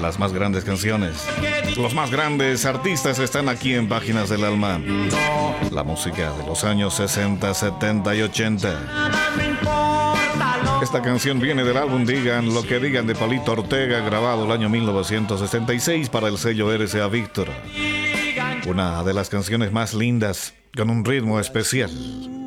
Las más grandes canciones, los más grandes artistas están aquí en Páginas del Alma. La música de los años 60, 70 y 80. Esta canción viene del álbum Digan lo que digan de Palito Ortega, grabado el año 1966 para el sello RCA Víctor. Una de las canciones más lindas, con un ritmo especial.